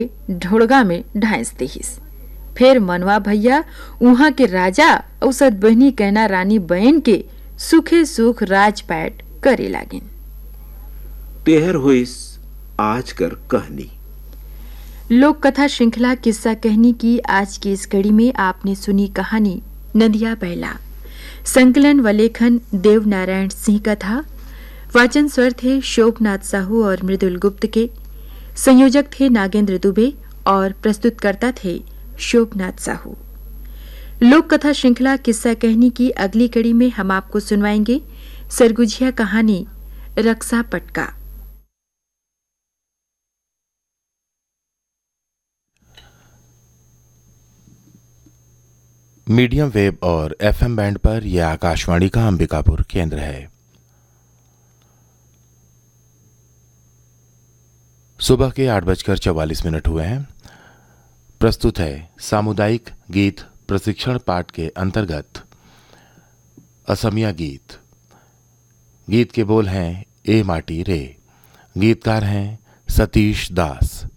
ढोड़गा में ढांस देहिस। फिर मनवा भैया उहाँ के राजा औसत बहनी कहना रानी बहन के सुखे सुख राजपाट करे लागिन। तेहर होइस आज कर कहनी। लोक कथा श्रृंखला किस्सा कहनी की आज की इस कड़ी में आपने सुनी कहानी नदिया बैला। संकलन व लेखन देव नारायण सिंह का था। वाचन स्वर थे शोभनाथ साहू और मृदुल गुप्त के। संयोजक थे नागेंद्र दुबे और प्रस्तुतकर्ता थे शोभनाथ साहू। लोक कथा श्रृंखला किस्सा कहनी की अगली कड़ी में हम आपको सुनवाएंगे सरगुजिया कहानी रक्षा पटका। मीडियम वेव और एफएम बैंड पर यह आकाशवाणी का अंबिकापुर केंद्र है। सुबह के 8:44 हुए हैं। प्रस्तुत है सामुदायिक गीत प्रशिक्षण पाठ के अंतर्गत असमिया गीत। गीत के बोल हैं ए माटी रे। गीतकार हैं सतीश दास।